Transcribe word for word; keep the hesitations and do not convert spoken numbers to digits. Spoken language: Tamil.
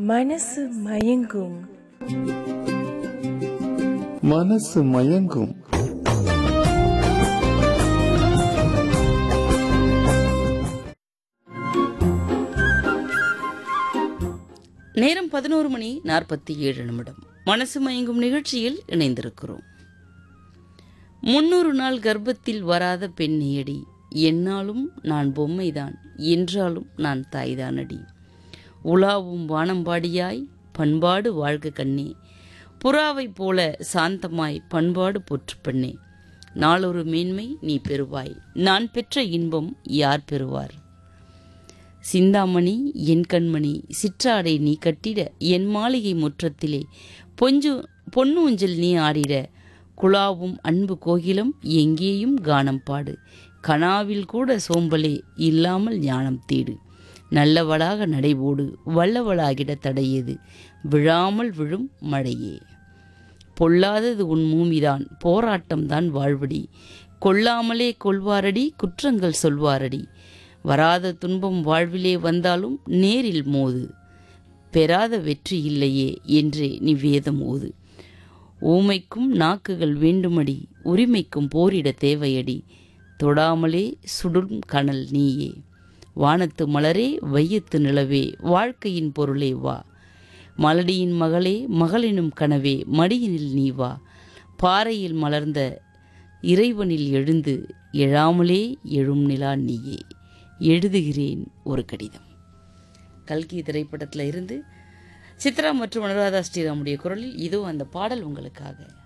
மனசு மயங்கும் மனசு மயங்கும் நேரம் பதினோரு மணி நாற்பத்தி ஏழு நிமிடம். மனசு மயங்கும் நிகழ்ச்சியில் இணைந்திருக்கிறோம். முன்னூறு நாள் கர்ப்பத்தில் வராத பெண்ணியடி, என்னாலும் நான் பொம்மைதான், என்றாலும் நான் தாய்தானடி. உலாவும் வானம்பாடியாய் பண்பாடு வாழ்க கண்ணே, புறாவைப் போல சாந்தமாய் பண்பாடு போற்று பெண்ணே. நாளொரு மேன்மை நீ பெறுவாய், நான் பெற்ற இன்பம் யார் பெறுவார்? சிந்தாமணி என் கண்மணி, சிற்றாடை நீ கட்டிட, என் மாளிகை முற்றத்திலே பொஞ்சு பொன்னூஞ்சல் நீ ஆடிட. குழாவும் அன்பு கோகிலம் எங்கேயும் கானம் பாடு, கனாவில் கூட சோம்பலே இல்லாமல் ஞானம் தேடு. நல்லவளாக நடைபோடு, வல்லவளாகிட தடையது, விழாமல் விழும் மழையே. பொல்லாதது உன் மூமிதான், போராட்டம்தான் வாழ்வடி, கொல்லாமலே கொள்வாரடி, குற்றங்கள் சொல்வாரடி. வராத துன்பம் வாழ்விலே வந்தாலும் நேரில் மோது, பெறாத வெற்றி இல்லையே என்றே நீ வேதம் ஓது. ஊமைக்கும் நாக்குகள் வேண்டுமடி, உரிமைக்கும் போரிட தேவையடி, தொடாமலே சுடும் கனல் நீயே. வானத்து மலரே வையத்து நிலவே, வாழ்க்கையின் பொருளே வா. மலடியின் மகளே மகளினும் கனவே, மடியினில் நீ வா. பாறையில் மலர்ந்த இறைவனில் எழுந்து, எழாமலே எழும் நிலா நீயே. எழுதுகிறேன் ஒரு கடிதம். கல்கி திரைப்படத்தில் இருந்து சித்ரா மற்றும் அனுராதா ஸ்ரீராமுடைய குரலில் இதோ அந்த பாடல் உங்களுக்காக.